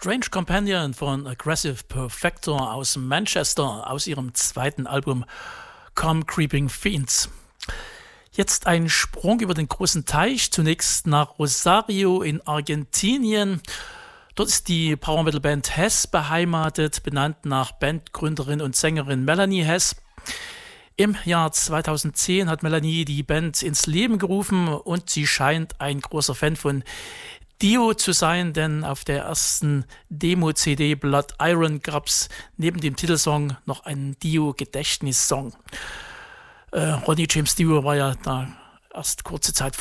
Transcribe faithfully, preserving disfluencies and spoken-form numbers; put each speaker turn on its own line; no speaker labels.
Strange Companion von Aggressive Perfector aus Manchester, aus ihrem zweiten Album Come Creeping Fiends. Jetzt ein Sprung über den großen Teich, zunächst nach Rosario in Argentinien. Dort ist die Power Metal Band Hess beheimatet, benannt nach Bandgründerin und Sängerin Melanie Hess. Im Jahr zweitausendzehn hat Melanie die Band ins Leben gerufen und sie scheint ein großer Fan von Dio zu sein, denn auf der ersten Demo-C D Blood Iron gab es neben dem Titelsong noch einen Dio-Gedächtnissong. Äh, Ronnie James Dio war ja da erst kurze Zeit